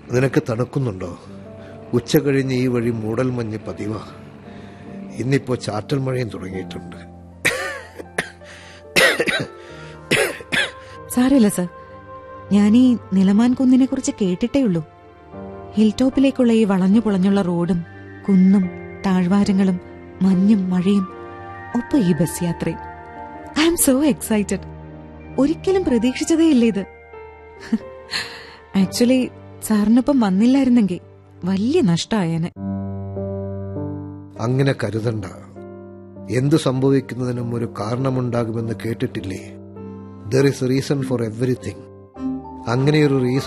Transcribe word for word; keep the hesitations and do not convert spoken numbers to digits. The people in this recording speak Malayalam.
നിനക്ക് തണുക്കുന്നുണ്ടോ? ഉച്ച കഴിഞ്ഞ് ഈ വഴി മൂടൽ മഞ്ഞ് പതിവാ. ഇന്നിപ്പോ ചാറ്റൽ മഴയും തുടങ്ങിയിട്ടുണ്ട്. സാരമില്ല സർ, ഞാൻ ഈ നിലമാൻ കുന്നിനെ കുറിച്ച് കേട്ടിട്ടേ ഉള്ളൂ. ഹിൽ ടോപ്പിലേക്കുള്ള ഈ വളഞ്ഞു പുളഞ്ഞുള്ള റോഡും കുന്നും താഴ്വാരങ്ങളും മഞ്ഞും മഴയും ഒപ്പം ഈ ബസ് യാത്രയും. I am so excited. ഒരിക്കലും പ്രതീക്ഷിച്ചതേ ഇല്ല ഇത്. ആക്ച്വലി സാറിനൊപ്പം വന്നില്ലായിരുന്നെങ്കിൽ വലിയ നഷ്ടമായേനെ. അങ്ങനെ കരുതണ്ട. എന്തു സംഭവിക്കുന്നതിനും ഒരു കാരണമുണ്ടാകുമെന്ന് കേട്ടിട്ടില്ലേ? There is A reason for everything. അങ്ങനെയൊരു റീസൺ